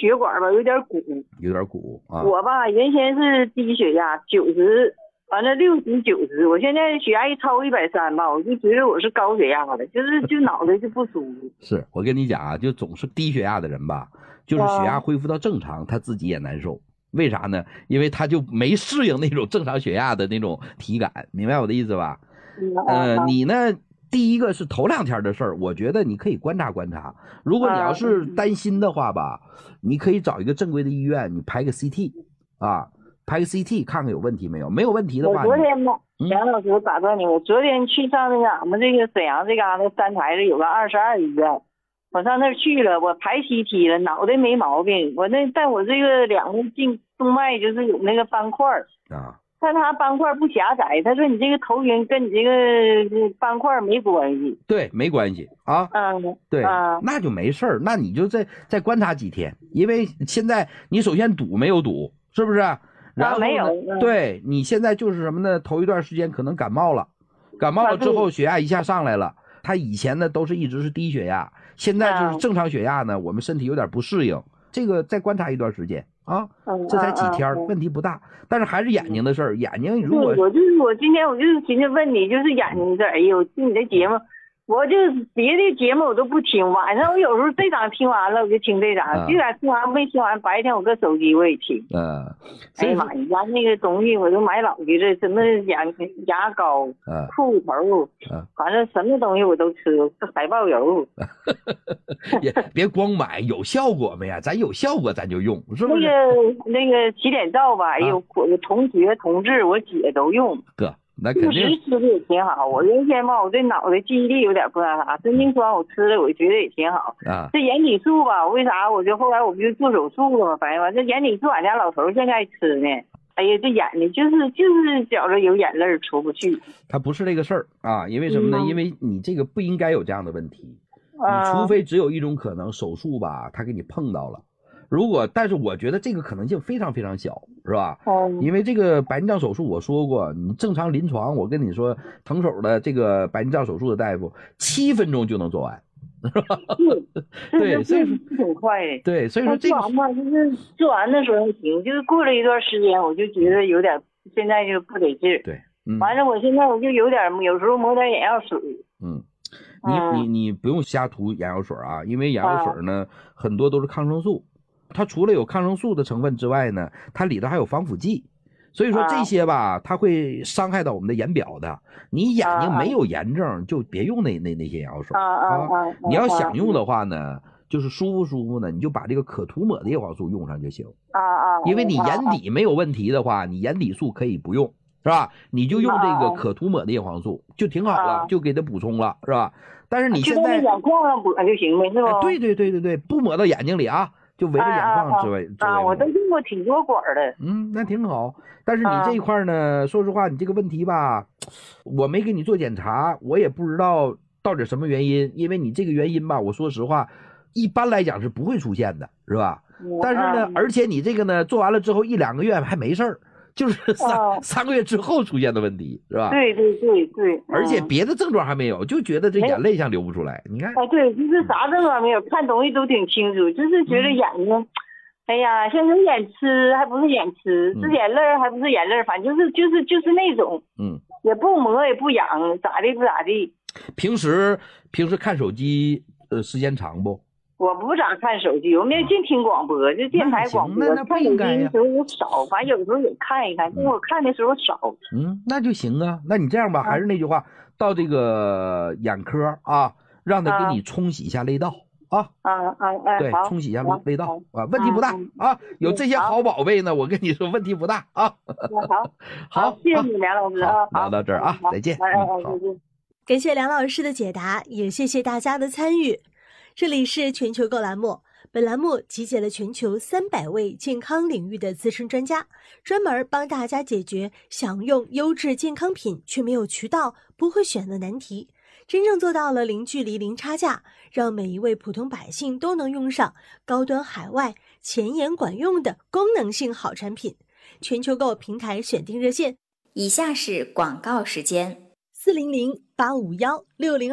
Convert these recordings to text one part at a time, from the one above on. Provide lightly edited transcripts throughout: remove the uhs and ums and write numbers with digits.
血管吧有点鼓， 啊。 我吧原先是低血压90，完了60、90，我现在血压一超130吧，我就觉得我是高血压的，就脑袋就不舒服。 是我跟你讲啊，就总是低血压的人吧，就是血压恢复到正常，他自己也难受。为啥呢？因为他就没适应那种正常血压的那种体感，明白我的意思吧？你呢？第一个是头2天的事儿，我觉得你可以观察观察。如果你要是担心的话吧，你可以找一个正规的医院，你拍个 CT 啊，拍个 CT 看看有问题没有。没有问题的话， 我昨天呢，杨老师，我打断你，我昨天去上那个俺们这个沈阳这嘎达三台子有个22医院，我上那儿去了，我排 CT 了，脑袋没毛病，但我这个2个静动脉就是有那个斑块啊。但他斑块不狭窄，他说你这个头晕跟你这个斑块没关系。 对，没关系啊。对，那就没事儿。那你就再观察几天，因为现在你首先堵没有堵，是不是？然后没有。 对，你现在就是什么呢？头一段时间可能感冒了之后血压一下上来了。他以前呢都是一直是低血压，现在就是正常血压呢，我们身体有点不适应。这个再观察一段时间啊，这才几天，问题不大。但是还是眼睛的事儿，眼睛如果我今天我就是寻思问你，就是眼睛的事儿。哎呦，听你的节目，我就别的节目我都不听，晚上我有时候这档听完了我就听这档，这档听完没听完，白天我搁手机我也听。哎呀妈，你家那个东西我都买老去了，什么牙膏、裤头，反正什么东西我都吃，海豹油。 也别光买，有效果没呀？咱有效果咱就用，是不是？ 那个洗脸皂吧，有我同学同志我姐都用。 哥，那肯定吃的也挺好。我原先吧，我对脑袋记忆力有点不那啥，神经酸我吃的我觉得也挺好。这眼底素吧，为啥我就后来我不就做手术了嘛？反正完这眼底素俺家老头现在吃呢。哎呀，这眼睛就是觉着有眼泪出不去。 他不是这个事儿啊，因为什么呢？因为你这个不应该有这样的问题。你除非只有一种可能，手术吧，他给你碰到了。但是我觉得这个可能性非常非常小，是吧？因为这个白内障手术我说过，你正常临床，我跟你说，腾手的这个白内障手术的大夫7分钟就能做完，是吧？对，所以说挺快的。 对，所以说这个做完嘛，就是做完的时候还行，就是过了一段时间，我就觉得有点，现在就不得劲儿。 对， 完了，我现在我就有时候抹点眼药水。 你不用瞎涂眼药水啊，因为眼药水呢，很多都是抗生素，它除了有抗生素的成分之外呢，它里头还有防腐剂，所以说这些吧，它会伤害到我们的眼表的。你眼睛没有炎症，就别用那些眼药水你要想用的话呢，就是舒服呢，你就把这个可涂抹的叶黄素用上就行因为你眼底没有问题的话，你眼底素可以不用。是吧？你就用这个可涂抹的叶黄素就挺好了，就给它补充了，是吧？但是你现在眼眶上抹就行呗，是吧？ 对，不抹到眼睛里啊，就围着眼眶之外。 我都用过挺多管的。 那挺好。但是你这一块呢，说实话，你这个问题吧，我没给你做检查，我也不知道到底什么原因，因为你这个原因吧，我说实话，一般来讲是不会出现的，是吧？但是呢，而且你这个呢，做完了之后1、2个月还没事儿。就是3个月之后出现的问题，是吧？ 对， 而且别的症状还没有，就觉得这眼泪像流不出来。你看， 对，就是啥症状没有，看东西都挺清楚，就是觉得眼睛，哎呀，像是眼痴还不是眼痴，是眼泪还不是眼泪，反正就是那种，也不磨也不痒，咋地不咋地。 平时看手机时间长不？ 我不咋看手机，我没净听广播，就电台广播。 那不应该呀。 看手机的时候我少，反正有时候也看一看，但我看的时候少。 那就行啊。那你这样吧，还是那句话，到这个眼科啊，让他给你冲洗一下泪道啊。对，冲洗一下泪道啊，问题不大啊。有这些好宝贝呢，我跟你说问题不大啊。 好，谢谢你梁老师啊。 聊到这儿啊，再见。 感谢梁老师的解答，也谢谢大家的参与。这里是全球购栏目，本栏目集结了全球300位健康领域的资深专家，专门帮大家解决想用优质健康品却没有渠道、不会选的难题，真正做到了零距离、零差价，让每一位普通百姓都能用上高端海外、前沿管用的功能性好产品。全球购平台选定热线： 以下是广告时间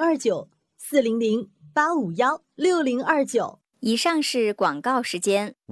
，400-851-6029，400-851-6029。 以上是广告时间。